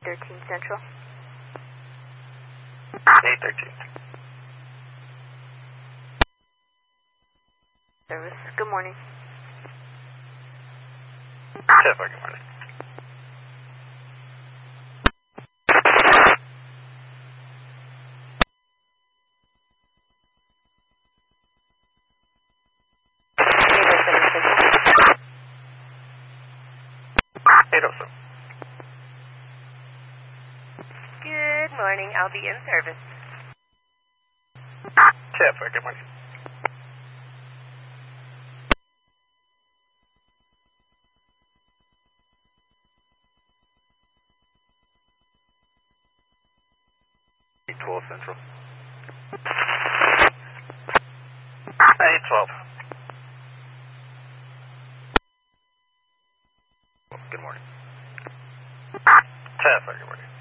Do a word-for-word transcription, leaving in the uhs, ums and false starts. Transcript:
thirteen Central. eight thirteen. Service. Good morning. ten four, good morning. eight oh seven. Good morning. I'll be in service. ten four, good morning. eight twelve Central. eight twelve. Good morning. ten four, good morning.